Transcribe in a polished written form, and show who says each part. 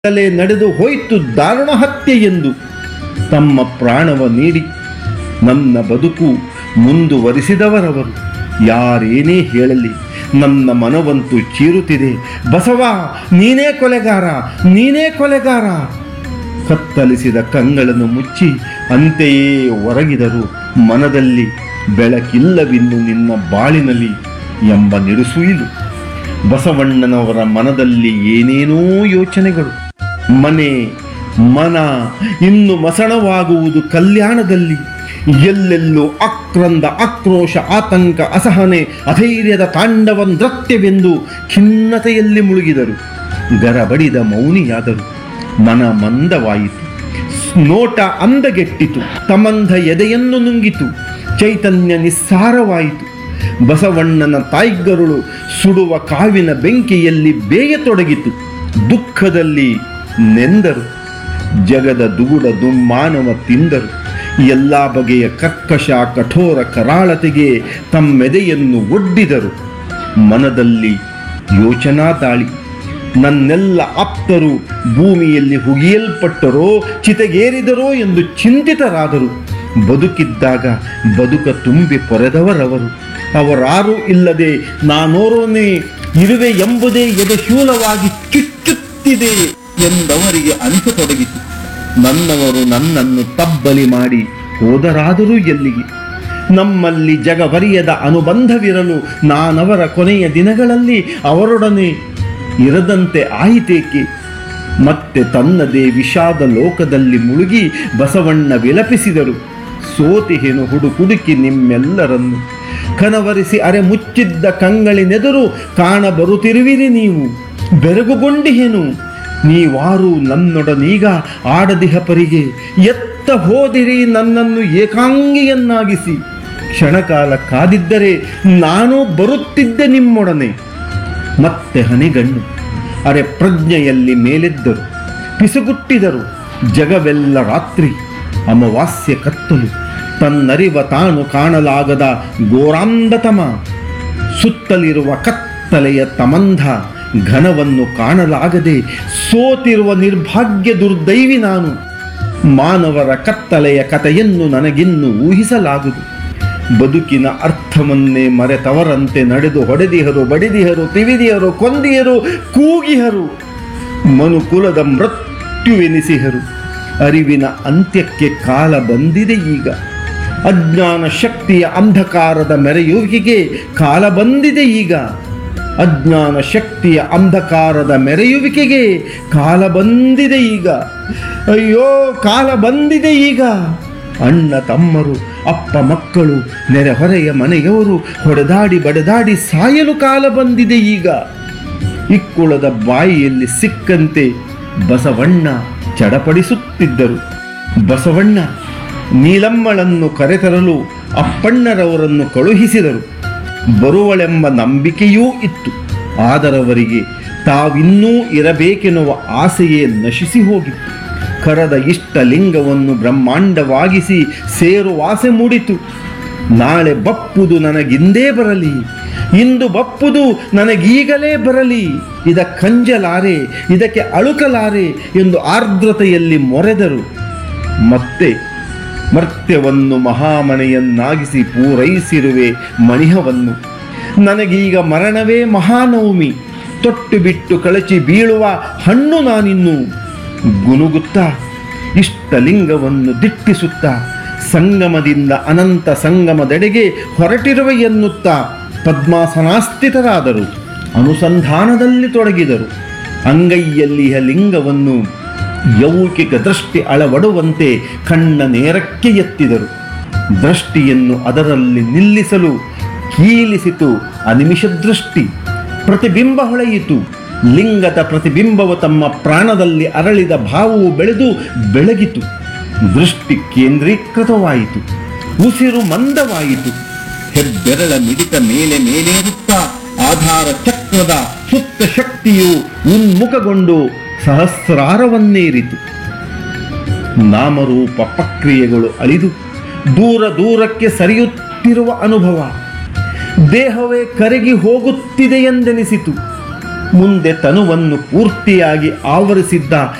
Speaker 1: ತಲೆ ನಡೆದು ಹೋಯಿತು ದಾರುಣ ಹತ್ಯೆ ಎಂದು ತಮ್ಮ ಪ್ರಾಣವ ನೀಡಿ ನನ್ನ ಬದುಕು ಮುಂದುವರಿಸಿದವರವರು. ಯಾರೇನೇ ಹೇಳಲಿ ನನ್ನ ಮನವಂತೂ ಚೀರುತ್ತಿದೆ. ಬಸವ, ನೀನೇ ಕೊಲೆಗಾರ, ನೀನೇ ಕೊಲೆಗಾರ. ಕತ್ತಲಿಸಿದ ಕಂಗಳನ್ನು ಮುಚ್ಚಿ ಅಂತೆಯೇ ಹೊರಗಿದರು. ಮನದಲ್ಲಿ ಬೆಳಕಿಲ್ಲವಿನ್ನು ನಿನ್ನ ಬಾಳಿನಲ್ಲಿ ಎಂಬ ನಿಡುಸುಯಿಲು. ಬಸವಣ್ಣನವರ ಮನದಲ್ಲಿ ಏನೇನೋ ಯೋಚನೆಗಳು. ಮನೆ ಮನ ಇನ್ನು ಮಸಣವಾಗುವುದು ಕಲ್ಯಾಣದಲ್ಲಿ. ಎಲ್ಲೆಲ್ಲೂ ಆಕ್ರಂದ, ಆಕ್ರೋಶ, ಆತಂಕ, ಅಸಹನೆ, ಅಧೈರ್ಯದ ತಾಂಡವ ನೃತ್ಯವೆಂದು ಖಿನ್ನತೆಯಲ್ಲಿ ಮುಳುಗಿದರು. ಗರಬಡಿದ ಮೌನಿಯಾದರು. ಮನ ಮಂದವಾಯಿತು, ನೋಟ ಅಂದಗೆಟ್ಟಿತು, ತಮಂಧ ಎದೆಯನ್ನು ನುಂಗಿತು, ಚೈತನ್ಯ ನಿಸ್ಸಾರವಾಯಿತು. ಬಸವಣ್ಣನ ತಾಯ್ಗರುಳು ಸುಡುವ ಕಾವಿನ ಬೆಂಕಿಯಲ್ಲಿ ಬೇಯತೊಡಗಿತು. ದುಃಖದಲ್ಲಿ ನೆಂದರು. ಜಗದ ದುಗುಡ ದುಮ್ಮಾನವ ತಿಂದರು. ಎಲ್ಲ ಬಗೆಯ ಕರ್ಕಶ ಕಠೋರ ಕರಾಳತೆಗೆ ತಮ್ಮೆದೆಯನ್ನು ಒಡ್ಡಿದರು. ಮನದಲ್ಲಿ ಯೋಚನಾ ದಾಳಿ. ನನ್ನೆಲ್ಲ ಆಪ್ತರು ಭೂಮಿಯಲ್ಲಿ ಹುಗಿಯಲ್ಪಟ್ಟರೋ ಚಿತೆಗೇರಿದರೋ ಎಂದು ಚಿಂತಿತರಾದರು. ಬದುಕಿದ್ದಾಗ ಬದುಕ ತುಂಬಿ ಪೊರೆದವರವರು. ಅವರಾರೂ ಇಲ್ಲದೆ ನಾನೋರೋನೇ ಇರುವೆ ಎಂಬುದೇ ಎದೆಶೂಲವಾಗಿ ಚುಚ್ಚುತ್ತಿದೆ ಎಂದವರಿಗೆ ಅನಿಸತೊಡಗಿತು. ನನ್ನವರು ನನ್ನನ್ನು ತಬ್ಬಲಿ ಮಾಡಿ ಹೋದರಾದರೂ ಎಲ್ಲಿಗೆ? ನಮ್ಮಲ್ಲಿ ಜಗವರಿಯದ ಅನುಬಂಧವಿರಲು ನಾನವರ ಕೊನೆಯ ದಿನಗಳಲ್ಲಿ ಅವರೊಡನೆ ಇರದಂತೆ ಆಯಿತೇಕೆ? ಮತ್ತೆ ತನ್ನದೇ ವಿಷಾದ ಲೋಕದಲ್ಲಿ ಮುಳುಗಿ ಬಸವಣ್ಣ ವಿಲಪಿಸಿದರು. ಸೋತಿಹೆನು ಹುಡುಕುಡುಕಿ ನಿಮ್ಮೆಲ್ಲರನ್ನು, ಕನವರಿಸಿ ಅರೆ ಮುಚ್ಚಿದ್ದ ಕಂಗಳಿನೆದುರು ಕಾಣಬರುತ್ತಿರುವಿರಿ ನೀವು. ಬೆರಗುಗೊಂಡಿಹೆನು ನೀವಾರು ನನ್ನೊಡನೀಗ ಆಡದಿಹ ಪರಿಗೆ. ಎತ್ತ ಹೋದಿರಿ ನನ್ನನ್ನು ಏಕಾಂಗಿಯನ್ನಾಗಿಸಿ. ಕ್ಷಣಕಾಲ ಕಾದಿದ್ದರೆ ನಾನು ಬರುತ್ತಿದ್ದೆ ನಿಮ್ಮೊಡನೆ. ಮತ್ತೆ ಹನಿಗಣ್ಣು ಅರೆ ಪ್ರಜ್ಞೆಯಲ್ಲಿ ಮೇಲೆದ್ದರು. ಪಿಸುಗುಟ್ಟಿದರು. ಜಗವೆಲ್ಲ ರಾತ್ರಿ, ಅಮಾವಾಸ್ಯೆ ಕತ್ತಲು. ತನ್ನರಿವ ತಾನು ಕಾಣಲಾಗದ ಘೋರಾಂಧತಮ. ಸುತ್ತಲಿರುವ ಕತ್ತಲೆಯ ತಮಂಧ ಘನವನ್ನು ಕಾಣಲಾಗದೆ ಸೋತಿರುವ ನಿರ್ಭಾಗ್ಯ ದುರ್ದೈವಿ ನಾನು. ಮಾನವರ ಕತ್ತಲೆಯ ಕಥೆಯನ್ನು ನನಗಿನ್ನು ಊಹಿಸಲಾಗದು. ಬದುಕಿನ ಅರ್ಥವನ್ನೇ ಮರೆತವರಂತೆ ನಡೆದು ಹೊಡೆದಿಹರು, ಬಡಿದಿಹರು, ತಿವಿದಿಹರು, ಕೊಂದಿಹರು, ಕೂಗಿಹರು. ಮನುಕುಲದ ಮೃತ್ಯುವೆನಿಸಿಹರು. ಅರಿವಿನ ಅಂತ್ಯಕ್ಕೆ ಕಾಲ ಬಂದಿದೆ ಈಗ. ಅಜ್ಞಾನ ಶಕ್ತಿಯ ಅಂಧಕಾರದ ಮೆರೆಯುವಿಕೆಗೆ ಕಾಲ ಬಂದಿದೆ ಈಗ. ಅಜ್ಞಾನ ಶಕ್ತಿಯ ಅಂಧಕಾರದ ಮೆರೆಯುವಿಕೆಗೆ ಕಾಲ ಬಂದಿದೆ ಈಗ. ಅಯ್ಯೋ, ಕಾಲ ಬಂದಿದೆ ಈಗ. ಅಣ್ಣ ತಮ್ಮರು, ಅಪ್ಪ ಮಕ್ಕಳು, ನೆರೆಹೊರೆಯ ಮನೆಯವರು ಹೊಡೆದಾಡಿ ಬಡೆದಾಡಿ ಸಾಯಲು ಕಾಲ ಬಂದಿದೆ ಈಗ. ಇಕ್ಕುಳದ ಬಾಯಿಯಲ್ಲಿ ಸಿಕ್ಕಂತೆ ಬಸವಣ್ಣ ಚಡಪಡಿಸುತ್ತಿದ್ದರು. ಬಸವಣ್ಣ ನೀಲಮ್ಮಳನ್ನು ಕರೆತರಲು ಅಪ್ಪಣ್ಣರವರನ್ನು ಕಳುಹಿಸಿದರು. ಬರುವಳೆಂಬ ನಂಬಿಕೆಯೂ ಇತ್ತು. ಆದರವರಿಗೆ ತಾವಿನ್ನೂ ಇರಬೇಕೆನ್ನುವ ಆಸೆಯೇ ನಶಿಸಿ ಹೋಗಿತ್ತು. ಕರದ ಇಷ್ಟ ಲಿಂಗವನ್ನು ಬ್ರಹ್ಮಾಂಡವಾಗಿಸಿ ಸೇರುವಾಸೆ ಮೂಡಿತು. ನಾಳೆ ಬಪ್ಪುದು ನನಗಿಂದೇ ಬರಲಿ, ಇಂದು ಬಪ್ಪುದು ನನಗೀಗಲೇ ಬರಲಿ. ಇದಕ್ಕಂಜಲಾರೆ, ಇದಕ್ಕೆ ಅಳುಕಲಾರೆ ಎಂದು ಆರ್ದ್ರತೆಯಲ್ಲಿ ಮೊರೆದರು. ಮತ್ತೆ ಮರ್ತ್ಯವನ್ನು ಮಹಾಮನೆಯನ್ನಾಗಿಸಿ ಪೂರೈಸಿರುವೆ ಮಣಿಹವನ್ನು. ನನಗೀಗ ಮರಣವೇ ಮಹಾನವಮಿ. ತೊಟ್ಟು ಬಿಟ್ಟು ಕಳಚಿ ಬೀಳುವ ಹಣ್ಣು ನಾನಿನ್ನು. ಗುನುಗುತ್ತಾ ಇಷ್ಟಲಿಂಗವನ್ನು ದಿಟ್ಟಿಸುತ್ತಾ ಸಂಗಮದಿಂದ ಅನಂತ ಸಂಗಮದೆಡೆಗೆ ಹೊರಟಿರುವೆ ಎನ್ನುತ್ತಾ ಪದ್ಮಾಸನಾಸ್ಥಿತರಾದರು. ಅನುಸಂಧಾನದಲ್ಲಿ ತೊಡಗಿದರು. ಅಂಗೈಯಲ್ಲಿಯ ಲಿಂಗವನ್ನು ಯೌಕಿಕ ದೃಷ್ಟಿ ಅಳವಡುವಂತೆ ಕಣ್ಣ ನೇರಕ್ಕೆ ಎತ್ತಿದರು. ದೃಷ್ಟಿಯನ್ನು ಅದರಲ್ಲಿ ನಿಲ್ಲಿಸಲು ಕೀಲಿಸಿತು ಅನಿಮಿಷ ದೃಷ್ಟಿ. ಪ್ರತಿಬಿಂಬ ಹೊಳೆಯಿತು. ಲಿಂಗದ ಪ್ರತಿಬಿಂಬವು ತಮ್ಮ ಪ್ರಾಣದಲ್ಲಿ ಅರಳಿದ ಭಾವವು ಬೆಳೆದು ಬೆಳಗಿತು. ದೃಷ್ಟಿ ಕೇಂದ್ರೀಕೃತವಾಯಿತು. ಉಸಿರು ಮಂದವಾಯಿತು. ಹೆಬ್ಬೆರಳ ಮಿಡಿತ ಮೇಲೆ ಮೇಲೇರುತ್ತಾ ಆಧಾರ ಚಕ್ರದ ಸುತ್ತ ಶಕ್ತಿಯು ಉನ್ಮುಖಗೊಂಡು ಸಹಸ್ರಾರವನ್ನೇರಿತು. ನಾಮರೂಪ ಪ್ರಕ್ರಿಯೆಗಳು ಅಳಿದು ದೂರ ದೂರಕ್ಕೆ ಸರಿಯುತ್ತಿರುವ ಅನುಭವ. ದೇಹವೇ ಕರಗಿ ಹೋಗುತ್ತಿದೆ ಎಂದೆನಿಸಿತು. ಮುಂದೆ ತನುವನ್ನು ಪೂರ್ತಿಯಾಗಿ ಆವರಿಸಿದ್ದ